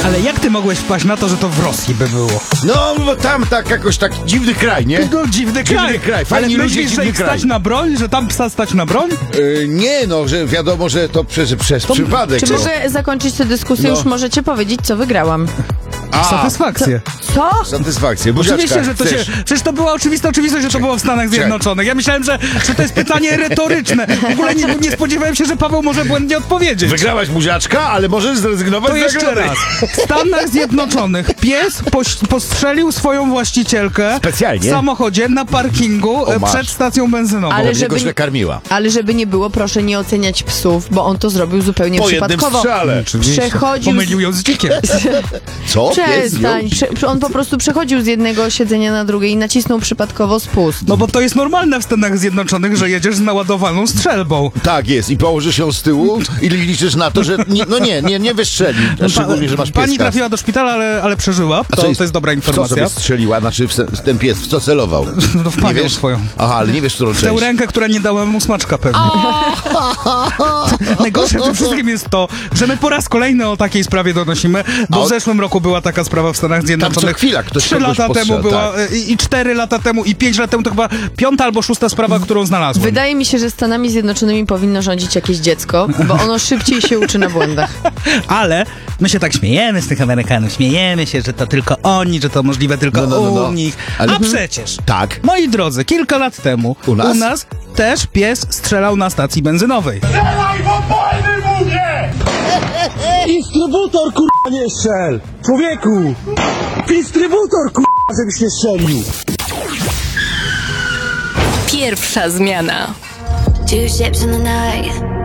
Ale jak ty mogłeś wpaść na to, że to w Rosji by było? No, bo tam tak jakoś tak dziwny kraj, nie? No, dziwny kraj. Fajni Ale ludzie, myślisz, że dziwny ich kraj. stać na broń? Że tam psa stać na broń? Nie, no, że wiadomo, że to przez przypadek. Czy no. mogę zakończyć tę dyskusję? No. Już możecie powiedzieć, co wygrałam. Satysfakcję. Co? Satysfakcję. Buziaczka, Oczywiście, że to się... Przecież to była oczywista oczywistość, że to było w Stanach Zjednoczonych. Ja myślałem, że to jest pytanie retoryczne. W ogóle nie spodziewałem się, że Paweł może błędnie odpowiedzieć. Wygrałaś buziaczka, ale możesz zrezygnować To z jeszcze nagrody. raz. W Stanach Zjednoczonych pies postrzelił swoją właścicielkę Specjalnie? w samochodzie na parkingu masz. przed stacją benzynową. Ale Żeby żeby- źle karmiła. Ale żeby nie było, proszę nie oceniać psów, bo on to zrobił zupełnie Po jednym przypadkowo. strzale. Przechodził... Pomylił ją z dzikiem. Co? Pies Przestań. On po prostu przechodził z jednego siedzenia na drugie i nacisnął przypadkowo spust. No bo to jest normalne w Stanach Zjednoczonych, że jedziesz z naładowaną strzelbą. Tak jest. I położysz ją z tyłu i liczysz na to, że nie wystrzeli. A szczególnie, że masz pieska. Pani trafiła do szpitala, ale przeżyła. To jest dobra W co informacja. sobie strzeliła? Znaczy ten pies w co celował? No w Nie panią wiesz? swoją. Aha, ale nie wiesz, którą Tę część. rękę, która nie dała mu smaczka pewnie. Najgorsze w tym wszystkim jest to, że my po raz kolejny o takiej sprawie donosimy, bo w zeszłym roku była taka sprawa w Stanach Zjednoczonych. co chwila ktoś 3 kogoś lata temu postrzela, była tak. i 4 lata temu i 5 lat temu to chyba 5. albo 6. sprawa, którą znalazłem. Wydaje mi się, że Stanami Zjednoczonymi powinno rządzić jakieś dziecko, bo ono szybciej się uczy na błędach. Ale my się tak śmiejemy z tych Amerykanów, śmiejemy się, że to tylko oni, że to możliwe tylko No. u nich. Ale- A przecież, Tak. moi drodzy, kilka lat temu U nas? też pies strzelał na stacji benzynowej. Strzelaj, bo wolny mówię! Instrybutor, kurwa, nie strzel! Człowieku! Instrybutor, kurwa, żebyś nie strzelił! Pierwsza zmiana. Two ships in the night.